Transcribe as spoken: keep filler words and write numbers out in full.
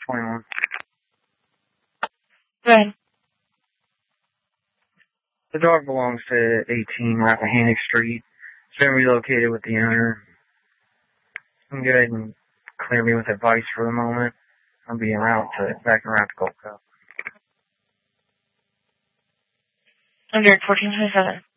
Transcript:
twenty-one. Go ahead. The dog belongs to eighteen Rappahannock Street. It's been relocated with the owner. You can go ahead and clear me with advice for the moment. I'll be around to back around to Gold Coast. Under fourteen twenty-seven.